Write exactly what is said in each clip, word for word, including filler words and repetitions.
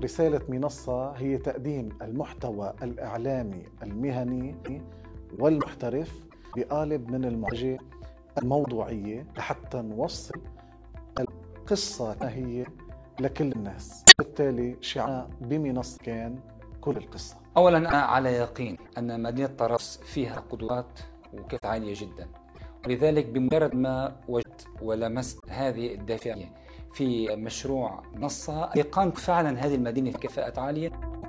رسالة منصة هي تقديم المحتوى الإعلامي المهني والمحترف بقالب من المعالجة الموضوعية لحتى نوصل القصة كما هي لكل الناس. بالتالي شعارنا بمنصة كان كل القصة. أولا أنا على يقين أن مدينة طرابلس فيها قدرات وكفاءة عالية جدا، ولذلك بمجرد ما وجدت ولمست هذه الدافعية في مشروع منصة أيقنت فعلا هذه المدينة في كفاءة عالية.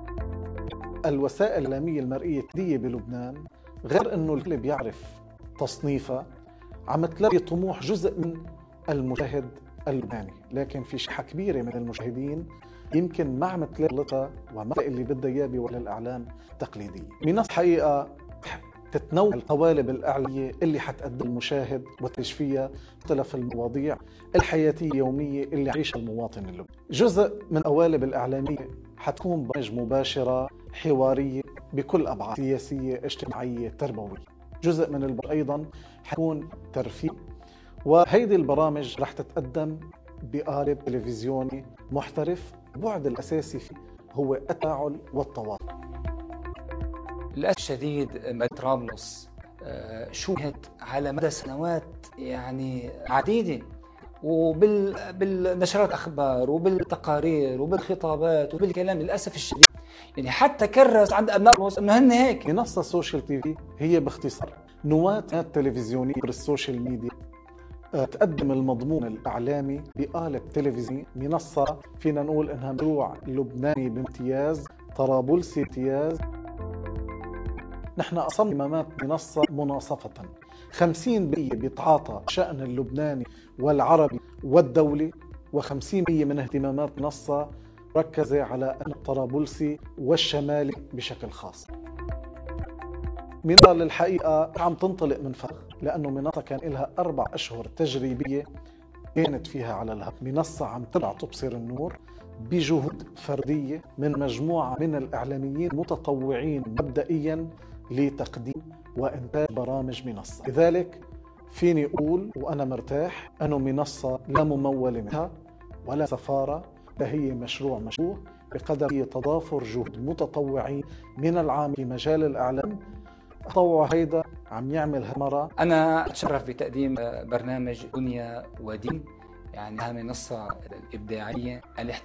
الوسائل الإعلامية المرئية الجديدة بلبنان غير أنه الكل بيعرف تصنيفها عم تلاقي طموح جزء من المشاهد اللبناني، لكن في شحة كبيرة من المشاهدين يمكن ما عم تلاقي وما تلاقي اللي بدها إياه بوسائل الإعلام التقليدية. منصة حقيقة تتنوع القوالب الإعلامية اللي حتقدم المشاهد وتعيش فيها مختلف المواضيع الحياتية اليومية اللي يعيشها المواطن اللبناني. جزء من القوالب الإعلامية حتكون برامج مباشرة حوارية بكل أبعاد سياسية اجتماعية تربوية. جزء من البرامج أيضا حتكون ترفيه، وهيدي البرامج رح تتقدم بقالب تلفزيوني محترف. البعد الأساسي فيه هو التفاعل والتواصل. للأسف الشديد مدينة طرابلس شوهت على مدى سنوات يعني عديدة، وبالنشرات أخبار وبالتقارير وبالخطابات وبالكلام. للأسف الشديد يعني حتى كرس عند أبناء طرابلس إنه هن هيك. منصة سوشيال تي في هي باختصار نواة تلفزيونية بالسوشيال ميديا تقدم المضمون الإعلامي بقالب تلفزيوني. منصة فينا نقول إنها مشروع لبناني بامتياز، طرابلسي بامتياز. نحن أصلا اهتمامات منصة مناصفة خمسين بالمئة بيتعاطى شأن اللبناني والعربي والدولي، وخمسين بالمئة من اهتمامات منصة ركزة على الطرابلسي والشمالي بشكل خاص. منصة للحقيقة عم تنطلق من فخ، لأنه منصة كان لها أربع أشهر تجريبية كانت فيها على الهب. منصة عم ترجع تبصر النور بجهود فردية من مجموعة من الإعلاميين متطوعين مبدئيا لتقديم وإنتاج برامج منصة. لذلك فيني أقول وأنا مرتاح أنه منصة لا ممولة منها ولا سفارة، فهي مشروع مشروع بقدر هي تضافر جهود متطوعين من العام في مجال الإعلام. التطوع هيدا عم يعمل همرة. أنا أتشرف بتقديم برنامج دنيا ودين، يعني منصة الإبداعية